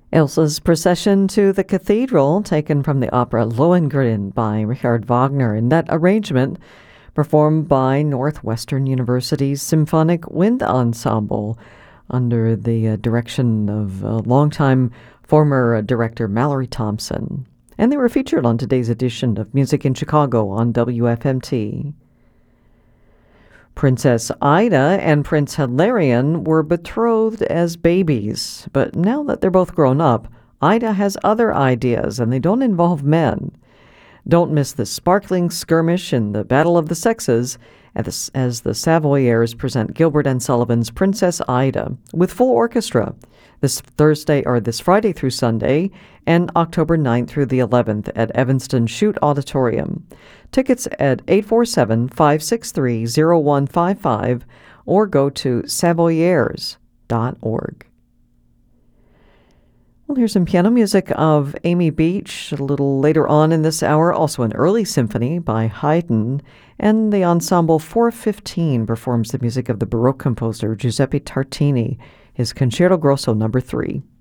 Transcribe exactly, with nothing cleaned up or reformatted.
Elsa's Procession to the Cathedral, taken from the opera Lohengrin by Richard Wagner, in that arrangement performed by Northwestern University's Symphonic Wind Ensemble under the uh, direction of uh, longtime former uh, director Mallory Thompson. And they were featured on today's edition of Music in Chicago on W F M T. Princess Ida and Prince Hilarion were betrothed as babies, but now that they're both grown up, Ida has other ideas, and they don't involve men. Don't miss the sparkling skirmish in the Battle of the Sexes as the, as the Savoyers present Gilbert and Sullivan's Princess Ida with full orchestra this Thursday or this Friday through Sunday and October ninth through the eleventh at Evanston Shute Auditorium. Tickets at eight four seven, five six three, zero one five five or go to savoyers dot org. Well, here's some piano music of Amy Beach a little later on in this hour, also an early symphony by Haydn, and the Ensemble four fifteen performs the music of the Baroque composer Giuseppe Tartini, his Concerto Grosso number three.